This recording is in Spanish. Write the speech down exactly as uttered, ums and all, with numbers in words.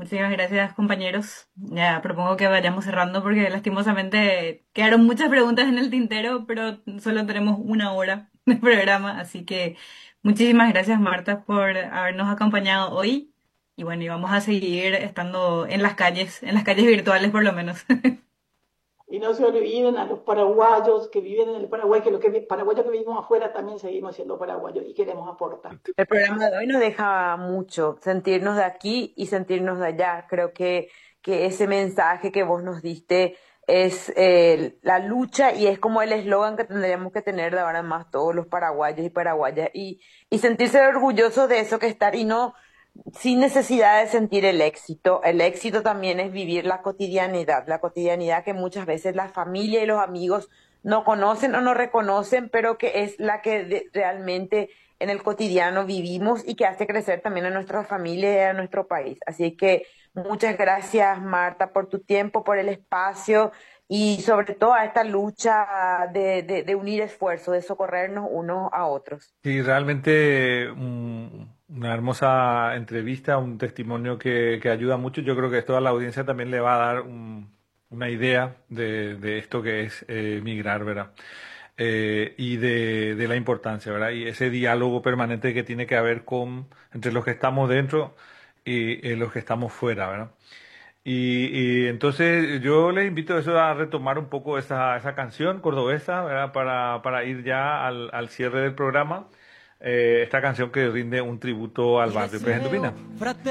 Muchísimas gracias, compañeros. Ya propongo que vayamos cerrando porque lastimosamente quedaron muchas preguntas en el tintero, pero solo tenemos una hora de programa, así que muchísimas gracias, Marta, por habernos acompañado hoy. Y bueno, y vamos a seguir estando en las calles, en las calles virtuales por lo menos. Y no se olviden a los paraguayos que viven en el Paraguay, que los que, paraguayos que vivimos afuera también seguimos siendo paraguayos y queremos aportar. El programa de hoy nos deja mucho, sentirnos de aquí y sentirnos de allá. Creo que, que ese mensaje que vos nos diste es eh, la lucha y es como el eslogan que tendríamos que tener de ahora en más todos los paraguayos y paraguayas y, y sentirse orgullosos de eso que estar y no sin necesidad de sentir el éxito. El éxito también es vivir la cotidianidad, la cotidianidad que muchas veces la familia y los amigos no conocen o no reconocen, pero que es la que de- realmente en el cotidiano vivimos y que hace crecer también a nuestra familia y a nuestro país. Así que muchas gracias, Marta, por tu tiempo, por el espacio y sobre todo a esta lucha de, de, de unir esfuerzos, de socorrernos unos a otros. Sí, realmente mm, una hermosa entrevista, un testimonio que, que ayuda mucho. Yo creo que esto a la audiencia también le va a dar un- una idea de, de esto que es eh, migrar, ¿verdad? Eh, y de, de la importancia, ¿verdad? Y ese diálogo permanente que tiene que haber con, entre los que estamos dentro y eh, los que estamos fuera, ¿verdad? Y, y entonces yo les invito a eso a retomar un poco esa, esa canción cordobesa, ¿verdad? Para, para ir ya al, al cierre del programa. Eh, esta canción que rinde un tributo al Y barrio Presentupina. deseo